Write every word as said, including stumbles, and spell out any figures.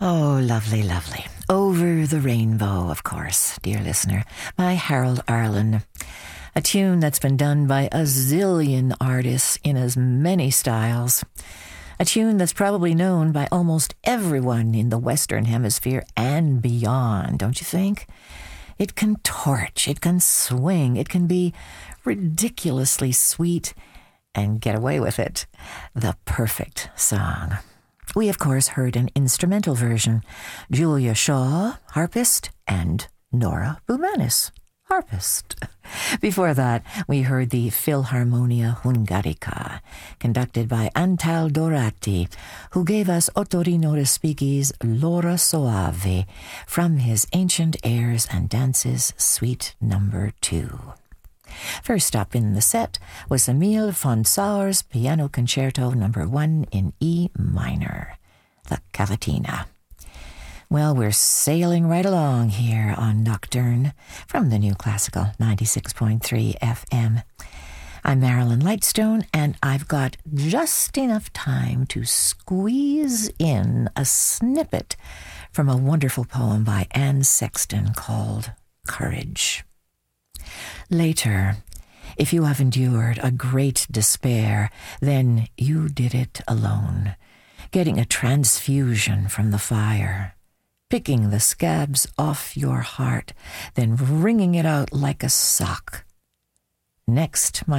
Oh, lovely, lovely. Over the Rainbow, of course, dear listener, by Harold Arlen. A tune that's been done by a zillion artists in as many styles. A tune that's probably known by almost everyone in the Western Hemisphere and beyond, don't you think? It can torch, it can swing, it can be ridiculously sweet and get away with it. The perfect song. We, of course, heard an instrumental version. Julia Shaw, harpist, and Nora Boumanis, harpist. Before that, we heard the Philharmonia Hungarica, conducted by Antal Dorati, who gave us Ottorino Respighi's L'ora Soave from his Ancient Airs and Dances Suite Number Two. First up in the set was Emil von Sauer's Piano Concerto Number One in E minor, the Cavatina. Well, we're sailing right along here on Nocturne from the New Classical ninety-six point three F M. I'm Marilyn Lightstone, and I've got just enough time to squeeze in a snippet from a wonderful poem by Anne Sexton called Courage. Later, if you have endured a great despair, then you did it alone, getting a transfusion from the fire, picking the scabs off your heart, then wringing it out like a sock. Next, my